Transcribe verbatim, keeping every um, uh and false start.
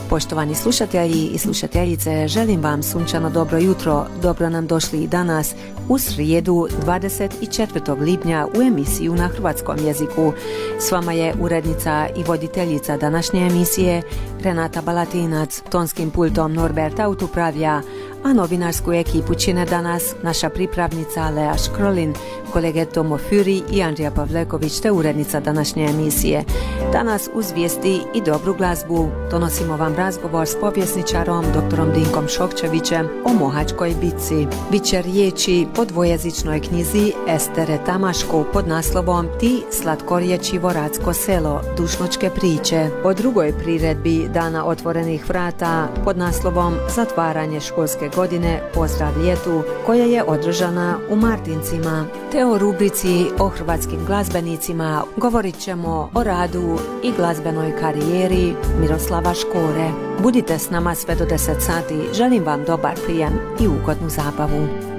Poštovani slušatelji i slušateljice, želim vam sunčano dobro jutro. Dobro nam došli i danas u srijedu dvadeset četvrtog lipnja u emisiju na hrvatskom jeziku. S vama je urednica i voditeljica današnje emisije Renata Balatinac, tonskim pultom Norbert Aut upravlja, a novinarsku ekipu čine danas naša pripravnica Lea Škrolin, kolege Tomo Furi i Andrija Pavleković te urednica današnje emisije. Danas uz vijesti i dobru glazbu donosimo vam razgovor s povjesničarom doktorom Dinkom Šokčevićem o Mohačkoj bitci. Biće riječi o dvojezičnoj knjizi Estere Tamaško pod naslovom Ti slatkorječivo Radsko selo, dušnočke priče, o drugoj priredbi Dana otvorenih vrata pod naslovom Zatvaranje školske godine, pozdrav ljetu, koja je održana u Martincima, te o rubrici o hrvatskim glazbenicima govorit ćemo o radu i glazbenoj karijeri Miroslava Škore. Budite s nama sve do deset sati, želim vam dobar prijem i ugodnu zabavu.